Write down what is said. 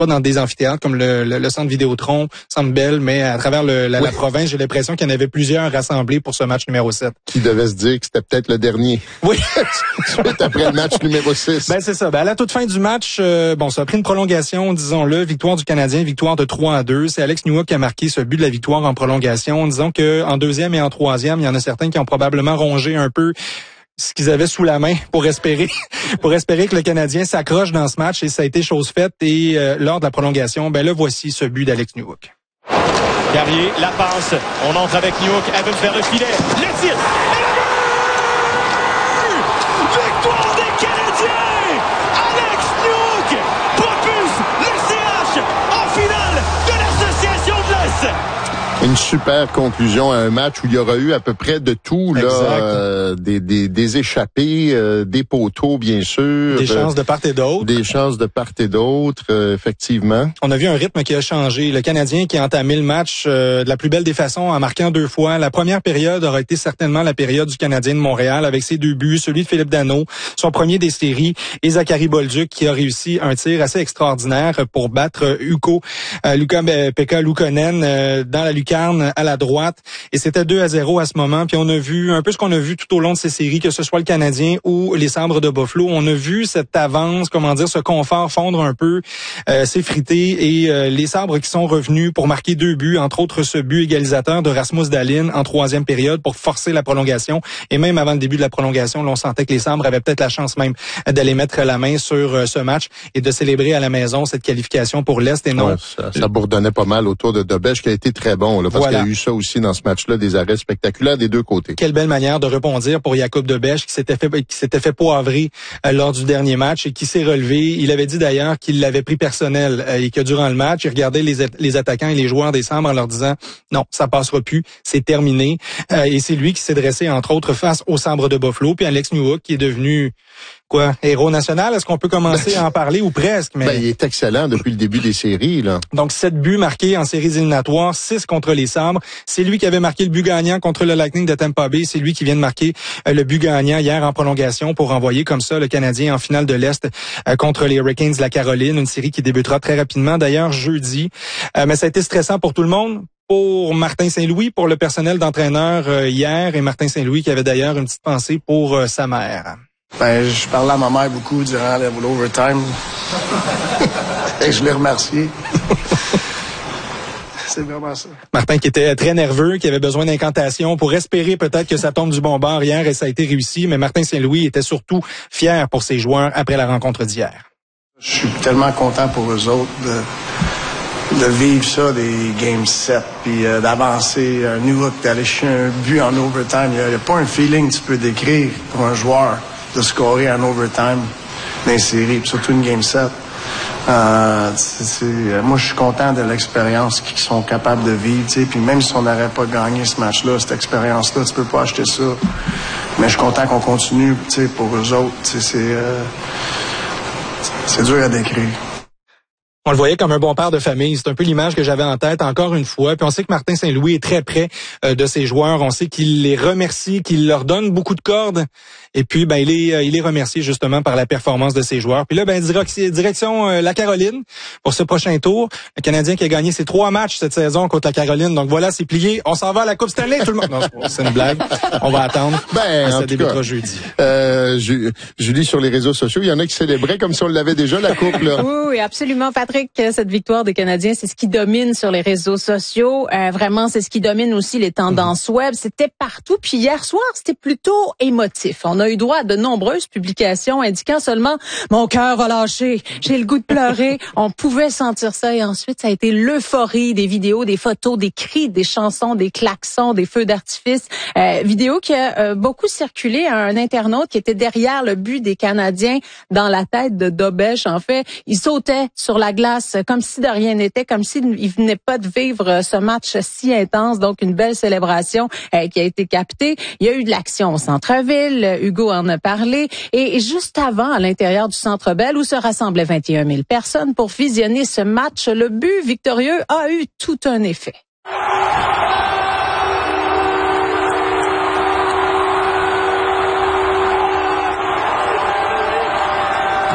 pas dans des amphithéâtres comme le centre Vidéotron, Centre Bell, mais à travers la province, j'ai l'impression qu'il y en avait plusieurs rassemblés pour ce match numéro 7. Qui devait se dire que c'était peut-être le dernier. Oui. Suite après le match numéro 6. Ben, c'est ça. Ben, à la toute fin du match, ça a pris une prolongation, disons-le. Victoire du Canadien, victoire de 3-2. C'est Alex Newhook qui a marqué ce but de la victoire en prolongation. Disons que en deuxième et en troisième, il y en a certains qui ont probablement rongé un peu ce qu'ils avaient sous la main pour espérer que le Canadien s'accroche dans ce match, et ça a été chose faite. Et lors de la prolongation, le voici, ce but d'Alex Newhook. Carrier, la passe, on entre avec Newhook, elle veut faire le filet, le tir, et le but! Victoire des Canadiens! Alex Newhook propulse le CH en finale de l'Association de l'Est! Une super conclusion à un match où il y aura eu à peu près de tout, là, des échappées, des poteaux, bien sûr. Des chances de part et d'autre. Des chances de part et d'autre, effectivement. On a vu un rythme qui a changé. Le Canadien qui a entamé le match de la plus belle des façons en marquant 2 fois. La première période aura été certainement la période du Canadien de Montréal avec ses 2 buts, celui de Philippe Danault, son premier des séries, et Zachary Bolduc qui a réussi un tir assez extraordinaire pour battre Pekka Luukkonen dans la lucarne à la droite, et c'était 2-0 à ce moment. Puis on a vu un peu ce qu'on a vu tout au long de ces séries, que ce soit le Canadien ou les Sabres de Buffalo. On a vu cette avance, ce confort fondre un peu, s'effriter, et les Sabres qui sont revenus pour marquer 2 buts, entre autres ce but égalisateur de Rasmus Dahlin en troisième période pour forcer la prolongation. Et même avant le début de la prolongation, on sentait que les Sabres avaient peut-être la chance même d'aller mettre la main sur ce match et de célébrer à la maison cette qualification pour l'Est. Et non, ça bourdonnait pas mal autour de Dobeš, qui a été très bon, là, parce qu'il y a eu ça aussi dans ce match-là, des arrêts spectaculaires des deux côtés. Quelle belle manière de rebondir pour Jakub Dobeš, qui s'était fait poivrer lors du dernier match et qui s'est relevé. Il avait dit d'ailleurs qu'il l'avait pris personnel et que durant le match, il regardait les attaquants et les joueurs des Sabres en leur disant non, ça passera plus, c'est terminé. Et c'est lui qui s'est dressé entre autres face aux Sabres de Buffalo, puis Alex Newhook qui est devenu héros national. Est-ce qu'on peut commencer à en parler, ou presque? Mais il est excellent depuis le début des séries, là. Donc 7 buts marqués en séries éliminatoires, 6 contre les Sabres. C'est lui qui avait marqué le but gagnant contre le Lightning de Tampa Bay. C'est lui qui vient de marquer le but gagnant hier en prolongation pour envoyer comme ça le Canadien en finale de l'Est contre les Hurricanes de la Caroline. Une série qui débutera très rapidement, d'ailleurs jeudi. Mais ça a été stressant pour tout le monde. Pour Martin Saint-Louis, pour le personnel d'entraîneur hier, et Martin Saint-Louis qui avait d'ailleurs une petite pensée pour sa mère. Je parlais à ma mère beaucoup durant l'overtime. Et je l'ai remercié. C'est vraiment ça. Martin qui était très nerveux, qui avait besoin d'incantations pour espérer peut-être que ça tombe du bon bord hier, et ça a été réussi. Mais Martin Saint-Louis était surtout fier pour ses joueurs après la rencontre d'hier. Je suis tellement content pour eux autres de vivre ça, des Game 7, puis d'avancer. Newhook, d'aller chercher un but en overtime. Il n'y a pas un feeling que tu peux décrire pour un joueur de scorer en overtime dans les séries, surtout une Game 7. Moi, je suis content de l'expérience qu'ils sont capables de vivre. Puis même si on n'aurait pas gagné ce match-là, cette expérience-là, tu peux pas acheter ça. Mais je suis content qu'on continue pour eux autres. C'est dur à décrire. On le voyait comme un bon père de famille. C'est un peu l'image que j'avais en tête encore une fois. Puis on sait que Martin Saint-Louis est très près de ses joueurs. On sait qu'il les remercie, qu'il leur donne beaucoup de cordes. Et puis, il est remercié justement par la performance de ses joueurs. Puis là, direction la Caroline pour ce prochain tour. Le Canadien qui a gagné ses 3 matchs cette saison contre la Caroline. Donc voilà, c'est plié. On s'en va à la Coupe Stanley, tout le monde. Non, c'est une blague. On va attendre. Ça débutera jeudi. Julie, sur les réseaux sociaux, il y en a qui célébraient comme si on l'avait déjà, la Coupe, là. Oui, absolument, Patrick. Cette victoire des Canadiens, c'est ce qui domine sur les réseaux sociaux. Vraiment, c'est ce qui domine aussi les tendances web. C'était partout. Puis hier soir, c'était plutôt émotif. On a eu droit à de nombreuses publications indiquant seulement « Mon cœur a lâché, j'ai le goût de pleurer ». On pouvait sentir ça. Et ensuite, ça a été l'euphorie, des vidéos, des photos, des cris, des chansons, des klaxons, des feux d'artifice. Vidéo qui a beaucoup circulé à un internaute qui était derrière le but des Canadiens dans la tête de Dobeš. En fait, il sautait sur la glace comme si de rien n'était, comme s'il venait pas de vivre ce match si intense. Donc, une belle célébration qui a été captée. Il y a eu de l'action au centre-ville. Hugo en a parlé. Et juste avant, à l'intérieur du Centre Bell, où se rassemblaient 21 000 personnes pour visionner ce match, le but victorieux a eu tout un effet.